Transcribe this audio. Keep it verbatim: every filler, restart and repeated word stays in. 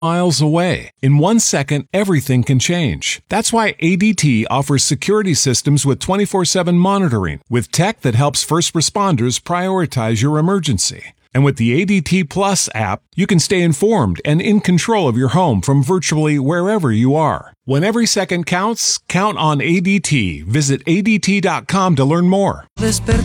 miles away. In one second, everything can change. That's why A D T offers security systems with twenty-four seven monitoring, with tech that helps first responders prioritize your emergency. And with the A D T Plus app, you can stay informed and in control of your home from virtually wherever you are. When every second counts, count on A D T. Visit A D T dot com to learn more.